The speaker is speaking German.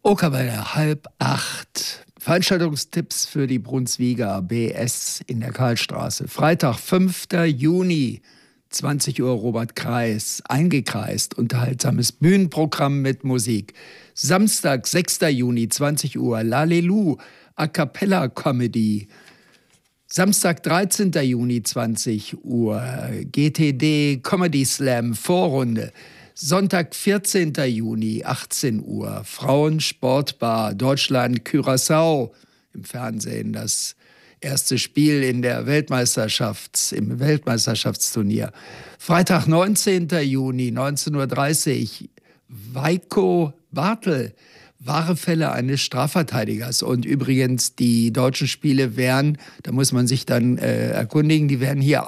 Okerwelle, 7:30. Veranstaltungstipps für die Brunsviga BS in der Karlstraße. Freitag, 5. Juni, 20 Uhr, Robert Kreis, eingekreist, unterhaltsames Bühnenprogramm mit Musik. Samstag, 6. Juni, 20 Uhr, Lalelu, A Cappella Comedy. Samstag, 13. Juni, 20 Uhr, GTD Comedy Slam Vorrunde. Sonntag, 14. Juni, 18 Uhr, Frauensportbar Deutschland Curaçao im Fernsehen. Das erste Spiel im Weltmeisterschaftsturnier. Freitag, 19. Juni, 19:30 Uhr, Weiko Bartel, wahre Fälle eines Strafverteidigers. Und übrigens, die deutschen Spiele wären, da muss man sich dann erkundigen, die wären hier